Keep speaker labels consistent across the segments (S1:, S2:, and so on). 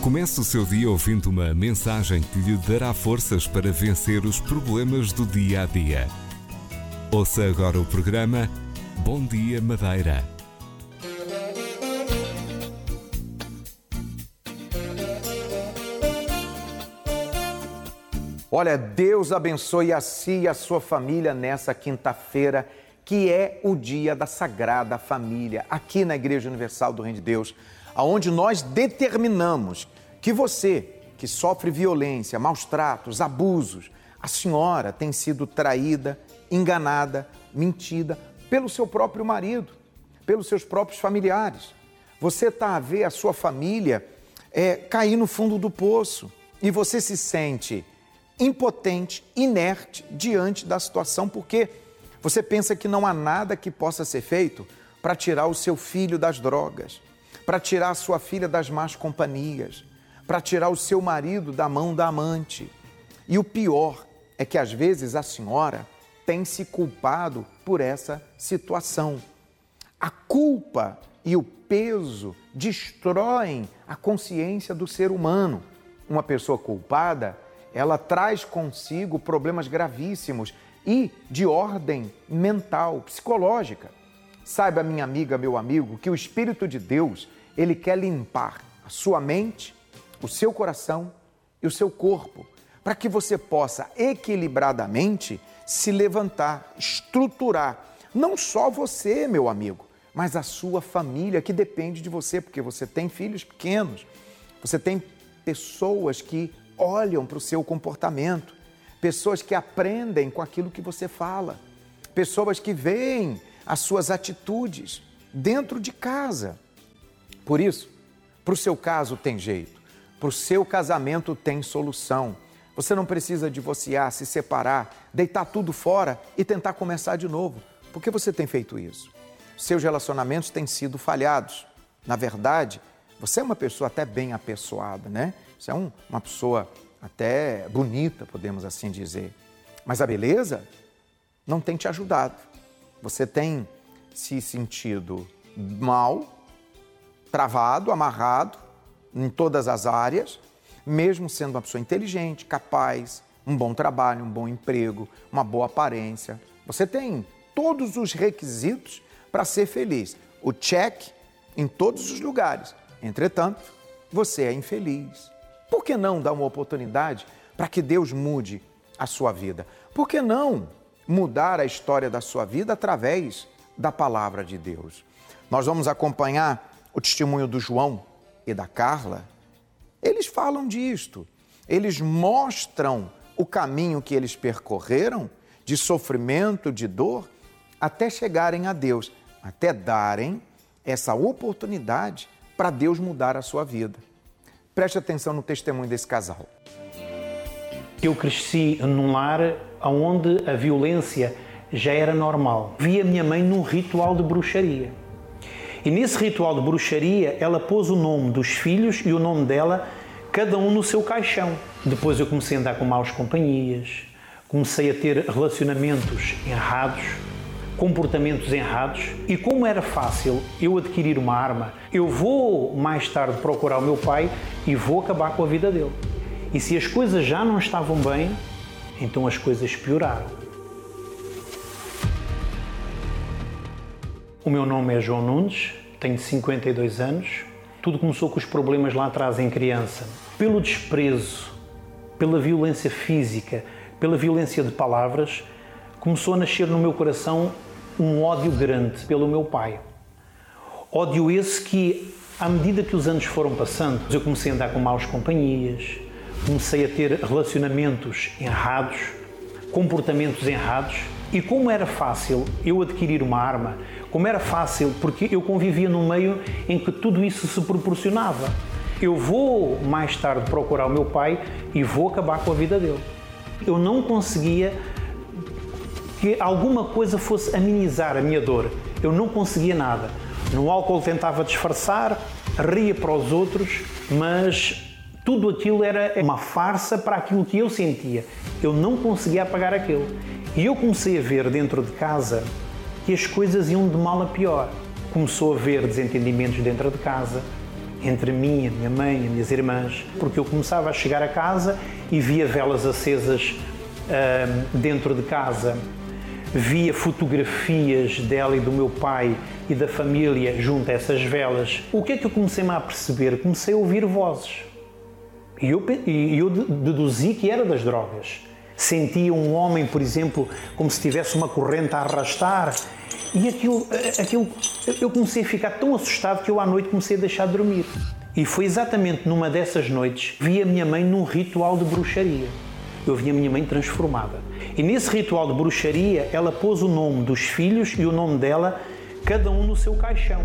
S1: Comece o seu dia ouvindo uma mensagem que lhe dará forças para vencer os problemas do dia a dia. Ouça agora o programa Bom Dia Madeira.
S2: Olha, Deus abençoe a si e a sua família nessa quinta-feira, que é o dia da Sagrada Família, aqui na Igreja Universal do Reino de Deus, onde nós determinamos que você, que sofre violência, maus tratos, abusos, a senhora tem sido traída, enganada, mentida pelo seu próprio marido, pelos seus próprios familiares. Você está a ver a sua família cair no fundo do poço e você se sente impotente, inerte diante da situação, porque você pensa que não há nada que possa ser feito para tirar o seu filho das drogas, para tirar a sua filha das más companhias, para tirar o seu marido da mão da amante. E o pior é que às vezes a senhora tem se culpado por essa situação. A culpa e o peso destroem a consciência do ser humano. Uma pessoa culpada, ela traz consigo problemas gravíssimos e de ordem mental, psicológica. Saiba, minha amiga, meu amigo, que o Espírito de Deus, ele quer limpar a sua mente, o seu coração e o seu corpo, para que você possa equilibradamente se levantar, estruturar, não só você, meu amigo, mas a sua família que depende de você, porque você tem filhos pequenos, você tem pessoas que olham para o seu comportamento, pessoas que aprendem com aquilo que você fala, pessoas que veem as suas atitudes dentro de casa. Por isso, para o seu caso tem jeito, para o seu casamento tem solução. Você não precisa divorciar, se separar, deitar tudo fora e tentar começar de novo. Por que você tem feito isso? Seus relacionamentos têm sido falhados. Na verdade, você é uma pessoa até bem apessoada, né? Você é uma pessoa até bonita, podemos assim dizer. Mas a beleza não tem te ajudado. Você tem se sentido mal, travado, amarrado em todas as áreas, mesmo sendo uma pessoa inteligente, capaz, um bom trabalho, um bom emprego, uma boa aparência. Você tem todos os requisitos para ser feliz. O check em todos os lugares. Entretanto, você é infeliz. Por que não dar uma oportunidade para que Deus mude a sua vida? Por que não mudar a história da sua vida através da palavra de Deus? Nós vamos acompanhar o testemunho do João e da Carla. Eles falam disto. Eles mostram o caminho que eles percorreram de sofrimento, de dor, até chegarem a Deus, até darem essa oportunidade para Deus mudar a sua vida. Preste atenção no testemunho desse casal.
S3: Eu cresci num lar onde a violência já era normal. Vi a minha mãe num ritual de bruxaria. E nesse ritual de bruxaria, ela pôs o nome dos filhos e o nome dela, cada um no seu caixão. Depois eu comecei a andar com maus companhias, comecei a ter relacionamentos errados, comportamentos errados, e como era fácil eu adquirir uma arma, eu vou mais tarde procurar o meu pai e vou acabar com a vida dele. E se as coisas já não estavam bem, então as coisas pioraram. O meu nome é João Nunes, tenho 52 anos. Tudo começou com os problemas lá atrás em criança. Pelo desprezo, pela violência física, pela violência de palavras, começou a nascer no meu coração um ódio grande pelo meu pai. Ódio esse que, à medida que os anos foram passando, eu comecei a andar com maus companhias, comecei a ter relacionamentos errados, comportamentos errados, e como era fácil eu adquirir uma arma, como era fácil, porque eu convivia num meio em que tudo isso se proporcionava. Eu vou mais tarde procurar o meu pai e vou acabar com a vida dele. Eu não conseguia que alguma coisa fosse amenizar a minha dor. Eu não conseguia nada. No álcool tentava disfarçar, ria para os outros, mas tudo aquilo era uma farsa para aquilo que eu sentia. Eu não conseguia apagar aquilo. E eu comecei a ver dentro de casa que as coisas iam de mal a pior. Começou a haver desentendimentos dentro de casa, entre mim, a minha mãe, as minhas irmãs, porque eu começava a chegar a casa e via velas acesas dentro de casa, via fotografias dela e do meu pai e da família junto a essas velas. O que é que eu comecei-me a perceber? Comecei a ouvir vozes. E eu deduzi que era das drogas. Sentia um homem, por exemplo, como se tivesse uma corrente a arrastar. E aquilo, eu comecei a ficar tão assustado que eu à noite comecei a deixar de dormir. E foi exatamente numa dessas noites que vi a minha mãe num ritual de bruxaria. Eu vi a minha mãe transformada. E nesse ritual de bruxaria, ela pôs o nome dos filhos e o nome dela, cada um no seu caixão.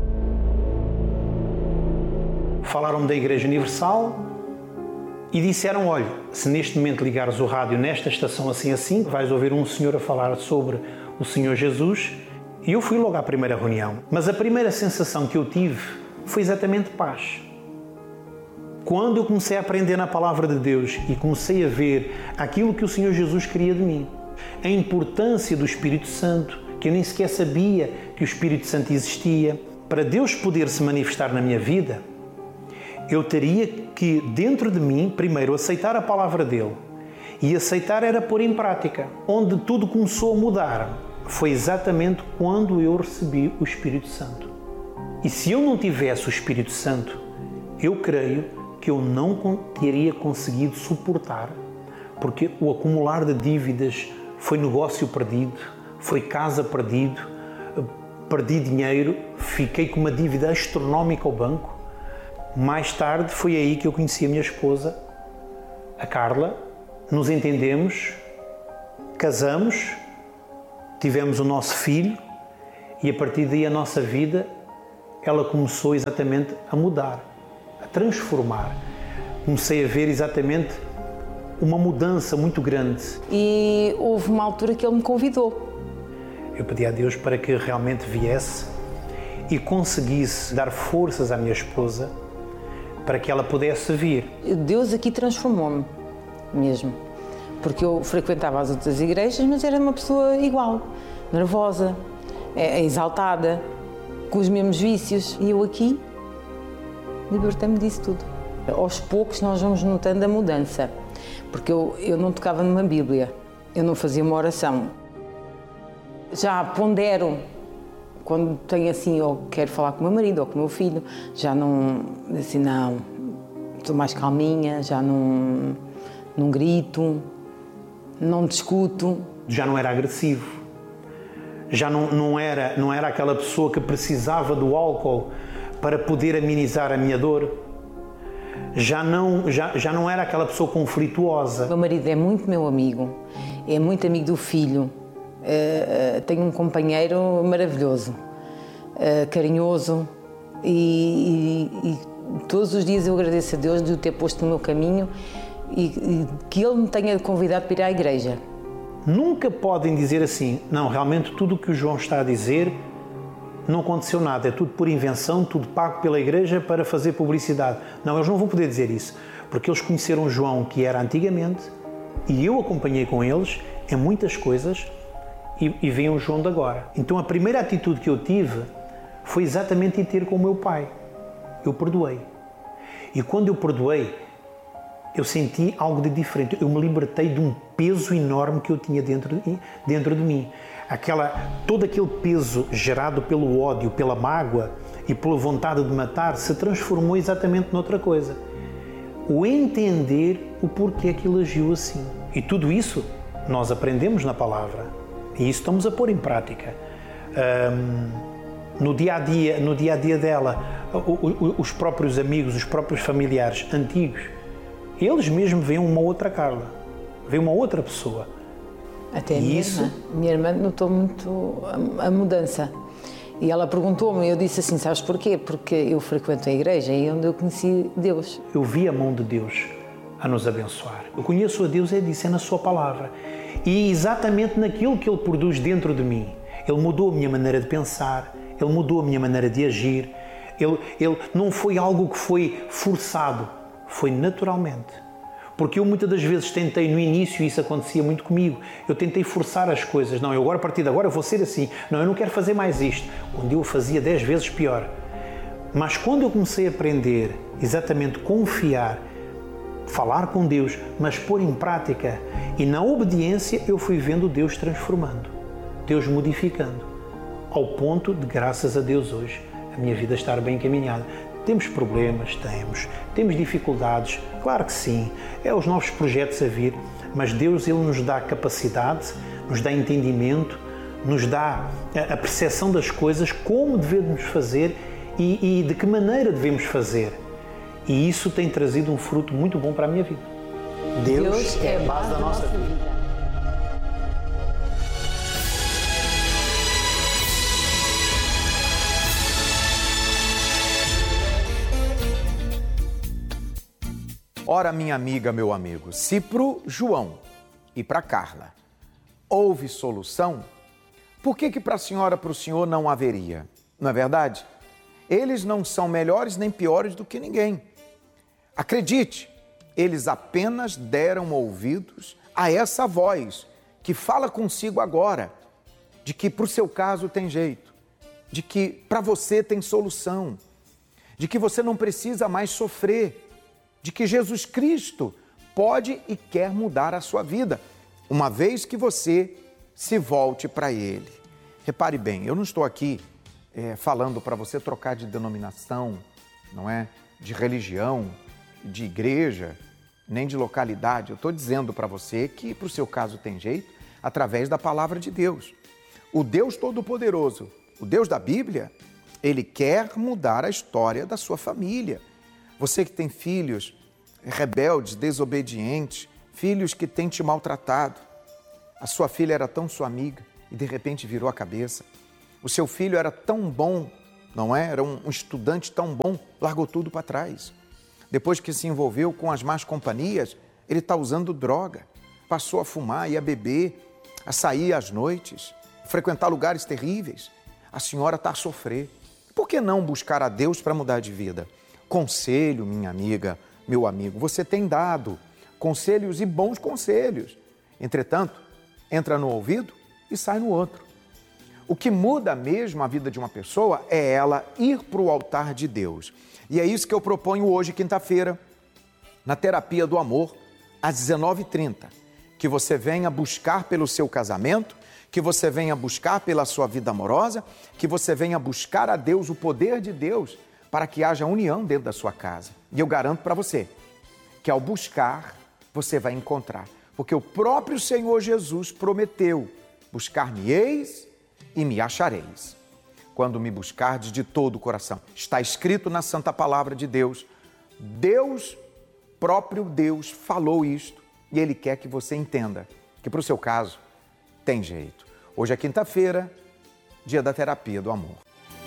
S3: Falaram-me da Igreja Universal e disseram, olha, se neste momento ligares o rádio nesta estação assim, vais ouvir um senhor a falar sobre o Senhor Jesus. E eu fui logo à primeira reunião. Mas a primeira sensação que eu tive foi exatamente paz. Quando eu comecei a aprender na Palavra de Deus e comecei a ver aquilo que o Senhor Jesus queria de mim, a importância do Espírito Santo, que eu nem sequer sabia que o Espírito Santo existia, para Deus poder se manifestar na minha vida, eu teria que, dentro de mim, primeiro aceitar a Palavra dele. E aceitar era pôr em prática. Onde tudo começou a mudar foi exatamente quando eu recebi o Espírito Santo. E se eu não tivesse o Espírito Santo, eu creio que eu não teria conseguido suportar, porque o acumular de dívidas foi negócio perdido, foi casa perdido, perdi dinheiro, fiquei com uma dívida astronómica ao banco. Mais tarde foi aí que eu conheci a minha esposa, a Carla, nos entendemos, casamos, tivemos o nosso filho e a partir daí a nossa vida, ela começou exatamente a mudar, a transformar. Comecei a ver exatamente uma mudança muito grande.
S4: E houve uma altura que ele me convidou.
S3: Eu pedi a Deus para que realmente viesse e conseguisse dar forças à minha esposa para que ela pudesse vir.
S4: Deus aqui transformou-me mesmo. Porque eu frequentava as outras igrejas, mas era uma pessoa igual, nervosa, exaltada, com os mesmos vícios. E eu aqui libertei-me disso tudo. Aos poucos nós vamos notando a mudança, porque eu não tocava numa Bíblia, eu não fazia uma oração. Já pondero, quando tenho assim, ou quero falar com o meu marido ou com o meu filho, já não, assim, não, estou mais calminha, já não grito, não discuto.
S3: Já não era agressivo, já não era aquela pessoa que precisava do álcool para poder amenizar a minha dor. Já não era aquela pessoa conflituosa.
S4: O meu marido é muito meu amigo, é muito amigo do filho. Tenho um companheiro maravilhoso, carinhoso e todos os dias eu agradeço a Deus de o ter posto no meu caminho e que Ele me tenha convidado para ir à igreja.
S3: Nunca podem dizer assim, não, realmente tudo o que o João está a dizer não aconteceu nada, é tudo por invenção, tudo pago pela igreja para fazer publicidade. Não, eles não vão poder dizer isso, porque eles conheceram o João que era antigamente e eu acompanhei com eles em muitas coisas e veem o João de agora. Então a primeira atitude que eu tive foi exatamente ir ter com o meu pai. Eu perdoei. E quando eu perdoei, eu senti algo de diferente. Eu me libertei de um peso enorme que eu tinha dentro de mim. Todo aquele peso gerado pelo ódio, pela mágoa e pela vontade de matar se transformou exatamente noutra coisa. O entender o porquê que ele agiu assim. E tudo isso nós aprendemos na palavra. E isso estamos a pôr em prática. No dia a dia dela, os próprios amigos, os próprios familiares antigos, eles mesmo veem uma outra Carla, veem uma outra pessoa.
S4: Até a minha irmã notou muito a mudança. E ela perguntou-me, eu disse assim, sabes porquê? Porque eu frequento a igreja e é onde eu conheci Deus.
S3: Eu vi a mão de Deus a nos abençoar. Eu conheço a Deus, é na sua palavra. E exatamente naquilo que Ele produz dentro de mim. Ele mudou a minha maneira de pensar, Ele mudou a minha maneira de agir. Ele não foi algo que foi forçado, foi naturalmente. Porque eu muitas das vezes tentei no início, e isso acontecia muito comigo, eu tentei forçar as coisas. Não, eu agora, a partir de agora, eu vou ser assim. Não, eu não quero fazer mais isto. Quando eu fazia 10 vezes pior. Mas quando eu comecei a aprender exatamente confiar, falar com Deus, mas pôr em prática, e na obediência eu fui vendo Deus transformando, Deus modificando, ao ponto de, graças a Deus, hoje a minha vida estar bem encaminhada. Temos problemas, temos dificuldades, claro que sim, é os novos projetos a vir, mas Deus, Ele nos dá capacidade, nos dá entendimento, nos dá a percepção das coisas, como devemos fazer e de que maneira devemos fazer. E isso tem trazido um fruto muito bom para a minha vida. Deus é a base da nossa vida.
S2: Ora, minha amiga, meu amigo, se pro João e para Carla houve solução, por que para a senhora, para o senhor não haveria? Não é verdade? Eles não são melhores nem piores do que ninguém. Acredite, eles apenas deram ouvidos a essa voz que fala consigo agora, de que para o seu caso tem jeito, de que para você tem solução, de que você não precisa mais sofrer, de que Jesus Cristo pode e quer mudar a sua vida, uma vez que você se volte para Ele. Repare bem, eu não estou aqui falando para você trocar de denominação, não é? De religião, de igreja, nem de localidade. Eu estou dizendo para você que para o seu caso tem jeito através da palavra de Deus. O Deus Todo-Poderoso, o Deus da Bíblia, Ele quer mudar a história da sua família. Você que tem filhos rebeldes, desobedientes, filhos que têm te maltratado. A sua filha era tão sua amiga e de repente virou a cabeça. O seu filho era tão bom, não é? Era um estudante tão bom, largou tudo para trás. Depois que se envolveu com as más companhias, ele está usando droga. Passou a fumar e a beber, a sair às noites, a frequentar lugares terríveis. A senhora está a sofrer. Por que não buscar a Deus para mudar de vida? Conselho, minha amiga, meu amigo, você tem dado conselhos e bons conselhos. Entretanto, entra no ouvido e sai no outro. O que muda mesmo a vida de uma pessoa é ela ir para o altar de Deus. E é isso que eu proponho hoje, quinta-feira, na Terapia do Amor, às 19h30. Que você venha buscar pelo seu casamento, que você venha buscar pela sua vida amorosa, que você venha buscar a Deus, o poder de Deus, para que haja união dentro da sua casa. E eu garanto para você que ao buscar, você vai encontrar. Porque o próprio Senhor Jesus prometeu, buscar-me-eis e me achareis. Quando me buscardes de todo o coração. Está escrito na Santa Palavra de Deus. Deus, próprio Deus, falou isto e Ele quer que você entenda que para o seu caso tem jeito. Hoje é quinta-feira, dia da Terapia do Amor.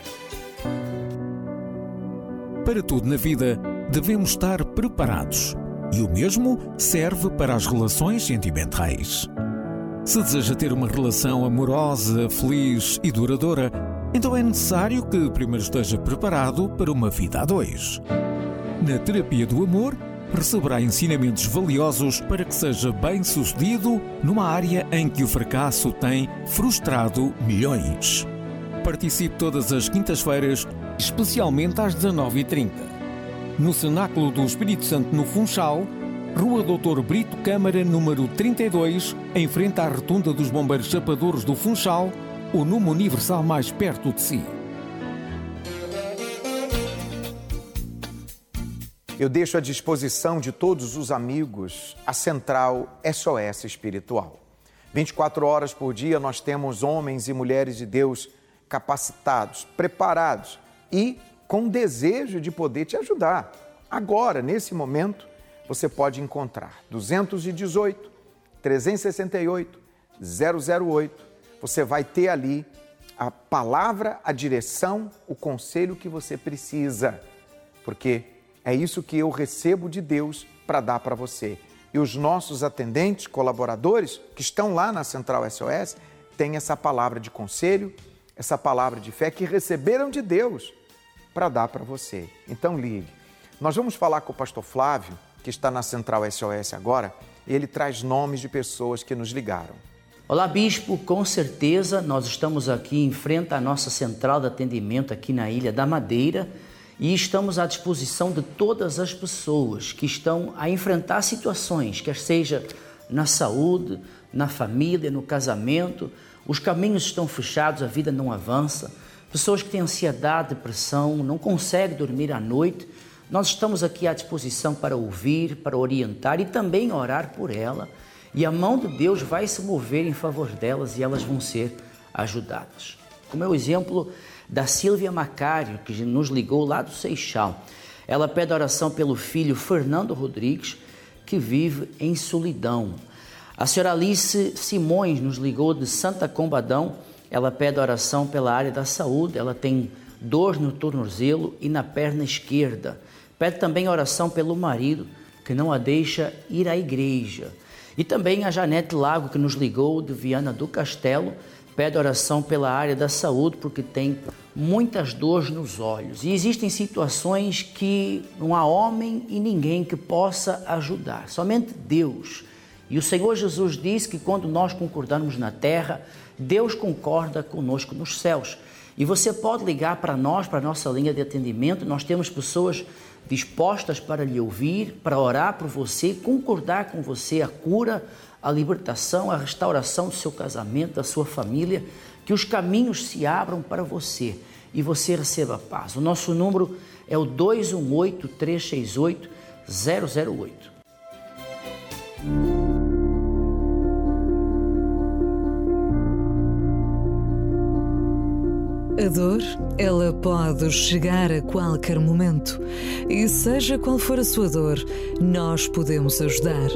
S1: Para tudo na vida, devemos estar preparados. E o mesmo serve para as relações sentimentais. Se deseja ter uma relação amorosa, feliz e duradoura, então é necessário que primeiro esteja preparado para uma vida a dois. Na Terapia do Amor, receberá ensinamentos valiosos para que seja bem-sucedido numa área em que o fracasso tem frustrado milhões. Participe todas as quintas-feiras, especialmente às 19h30. No Cenáculo do Espírito Santo, no Funchal, Rua Doutor Brito Câmara, número 32, em frente à Rotunda dos Bombeiros Chapadores do Funchal, o número universal mais perto de si.
S2: Eu deixo à disposição de todos os amigos a Central SOS Espiritual. 24 horas por dia nós temos homens e mulheres de Deus capacitados, preparados e com desejo de poder te ajudar. Agora, nesse momento, você pode encontrar 218 368 008. Você vai ter ali a palavra, a direção, o conselho que você precisa, porque é isso que eu recebo de Deus para dar para você. E os nossos atendentes, colaboradores, que estão lá na Central SOS, têm essa palavra de conselho, essa palavra de fé que receberam de Deus para dar para você. Então ligue. Nós vamos falar com o pastor Flávio, que está na Central SOS agora, e ele traz nomes de pessoas que nos ligaram.
S5: Olá, bispo, com certeza nós estamos aqui em frente à nossa central de atendimento aqui na Ilha da Madeira e estamos à disposição de todas as pessoas que estão a enfrentar situações, quer seja na saúde, na família, no casamento. Os caminhos estão fechados, a vida não avança. Pessoas que têm ansiedade, depressão, não conseguem dormir à noite. Nós estamos aqui à disposição para ouvir, para orientar e também orar por ela. E a mão de Deus vai se mover em favor delas e elas vão ser ajudadas. Como é o exemplo da Silvia Macário, que nos ligou lá do Seixal. Ela pede oração pelo filho Fernando Rodrigues, que vive em solidão. A senhora Alice Simões nos ligou de Santa Combadão. Ela pede oração pela área da saúde. Ela tem dor no tornozelo e na perna esquerda. Pede também oração pelo marido, que não a deixa ir à igreja. E também a Janete Lago, que nos ligou de Viana do Castelo, pede oração pela área da saúde, porque tem muitas dores nos olhos. E existem situações que não há homem e ninguém que possa ajudar, somente Deus. E o Senhor Jesus diz que quando nós concordarmos na terra, Deus concorda conosco nos céus. E você pode ligar para nós, para a nossa linha de atendimento. Nós temos pessoas dispostas para lhe ouvir, para orar por você, concordar com você a cura, a libertação, a restauração do seu casamento, da sua família, que os caminhos se abram para você e você receba paz. O nosso número é o 218-368-008.
S6: A dor, ela pode chegar a qualquer momento. E seja qual for a sua dor, nós podemos ajudar.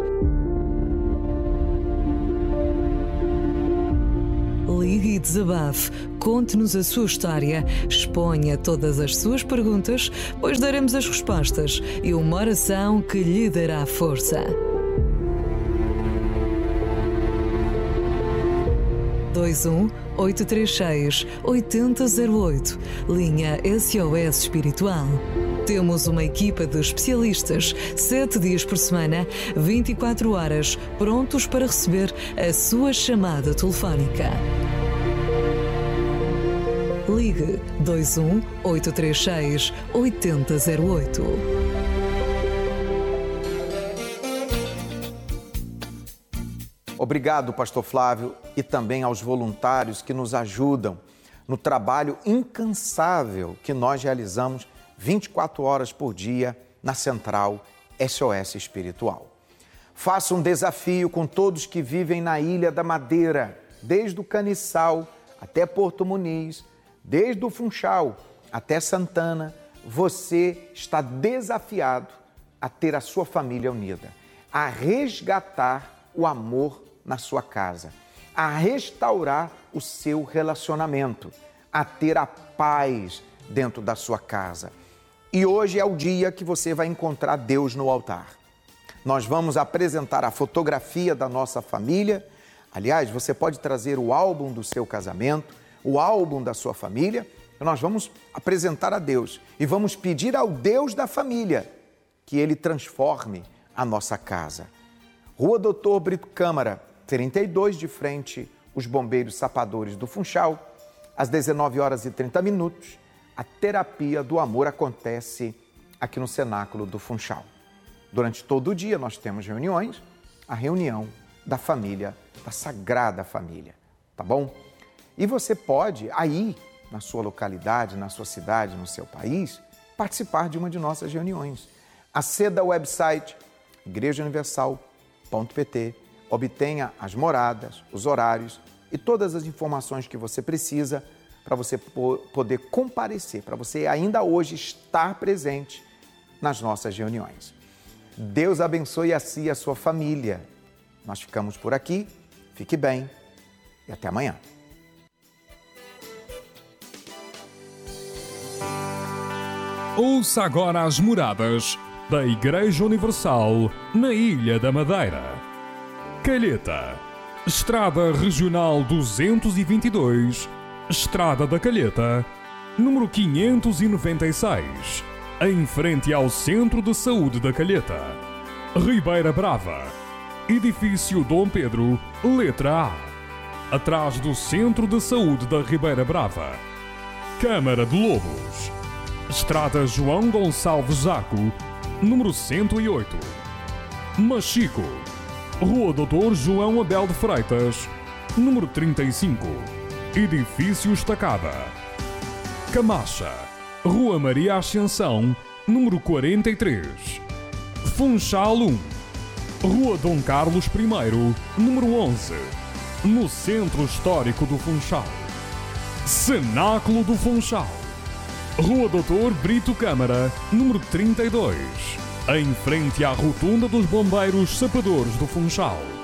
S6: Ligue e desabafe, conte-nos a sua história, exponha todas as suas perguntas, pois daremos as respostas e uma oração que lhe dará força. 21-836-8008, linha SOS Espiritual. Temos uma equipa de especialistas, 7 dias por semana, 24 horas, prontos para receber a sua chamada telefónica. Ligue 21-836-8008.
S2: Obrigado, Pastor Flávio, e também aos voluntários que nos ajudam no trabalho incansável que nós realizamos 24 horas por dia na Central SOS Espiritual. Faço um desafio com todos que vivem na Ilha da Madeira, desde o Caniçal até Porto Muniz, desde o Funchal até Santana. Você está desafiado a ter a sua família unida, a resgatar o amor na sua casa, a restaurar o seu relacionamento, a ter a paz dentro da sua casa. E hoje é o dia que você vai encontrar Deus no altar. Nós vamos apresentar a fotografia da nossa família. Aliás, você pode trazer o álbum do seu casamento, o álbum da sua família. Nós vamos apresentar a Deus e vamos pedir ao Deus da família que Ele transforme a nossa casa. Rua Doutor Brito Câmara, 32, de frente os Bombeiros Sapadores do Funchal. Às 19h30, a terapia do amor acontece aqui no Cenáculo do Funchal. Durante todo o dia nós temos reuniões, a reunião da família, da Sagrada Família, tá bom? E você pode, aí, na sua localidade, na sua cidade, no seu país, participar de uma de nossas reuniões. Aceda ao website igrejauniversal.pt, obtenha as moradas, os horários e todas as informações que você precisa para você poder comparecer, para você ainda hoje estar presente nas nossas reuniões. Deus abençoe a si e a sua família. Nós ficamos por aqui, fique bem e até amanhã.
S7: Ouça agora as moradas da Igreja Universal na Ilha da Madeira. Calheta, Estrada Regional 222, Estrada da Calheta, número 596, em frente ao Centro de Saúde da Calheta. Ribeira Brava, Edifício Dom Pedro, letra A, atrás do Centro de Saúde da Ribeira Brava. Câmara de Lobos, Estrada João Gonçalves Zaco, número 108. Machico, Rua Doutor João Abel de Freitas, número 35. Edifício Estacada. Camacha, Rua Maria Ascensão, número 43. Funchal 1, Rua Dom Carlos I, número 11, no Centro Histórico do Funchal. Cenáculo do Funchal, Rua Doutor Brito Câmara, número 32, em frente à Rotunda dos Bombeiros Sapadores do Funchal.